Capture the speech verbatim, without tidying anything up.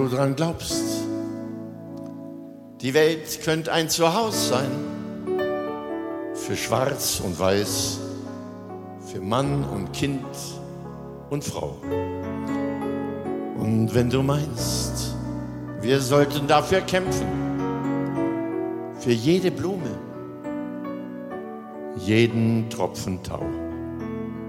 du dran glaubst, die Welt könnte ein Zuhause sein, für Schwarz und Weiß, für Mann und Kind und Frau. Und wenn du meinst, wir sollten dafür kämpfen, für jede Blume, jeden Tropfen Tau.